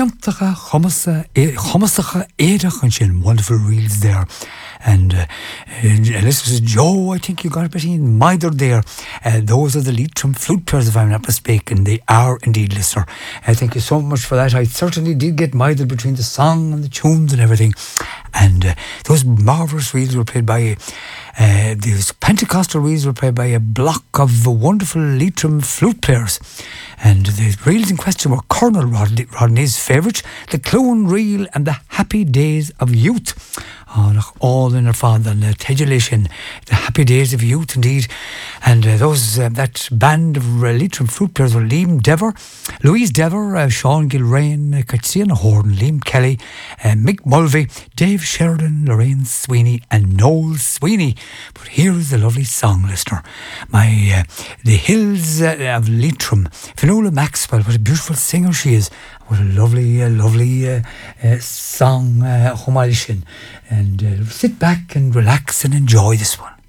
Riantacha, Chomasacha, Edach, and Shin, wonderful reels there. And Elizabeth says, Joe, I think you got a bit in mither there. Those are the Leitrim flute players, if I'm not mistaken. They are indeed, listener. Thank you so much for that. I certainly did get mither between the song and the tunes and everything. And those marvellous reels were played by, these Pentecostal reels were played by a block of wonderful Leitrim flute players. And the reels in question were Colonel Rodney's favourite, the Clone Reel and the Happy Days of Youth. All in her father and Tegelishin, the Happy Days of Youth indeed. And those that band of Leitrim flute players were Liam Dever, Louise Dever, Sean Gilrain, Katsiana Horton, Liam Kelly, Mick Mulvey, Dave Sheridan, Lorraine Sweeney and Noel Sweeney. But here is the lovely song, listener. The Hills of Leitrim. Finola Maxwell, what a beautiful singer she is. What a lovely song, Homalishin. And sit back and relax and enjoy this one.